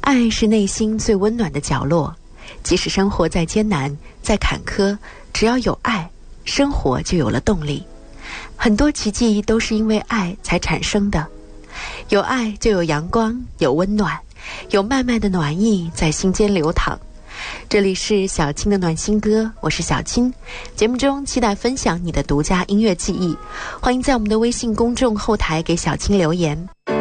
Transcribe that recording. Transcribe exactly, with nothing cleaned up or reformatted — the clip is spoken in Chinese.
爱是内心最温暖的角落，即使生活再艰难再坎坷，只要有爱，生活就有了动力。很多奇迹都是因为爱才产生的，有爱就有阳光，有温暖，有慢慢的暖意在心间流淌。这里是小青的暖心歌，我是小青。节目中期待分享你的独家音乐记忆，欢迎在我们的微信公众后台给小青留言。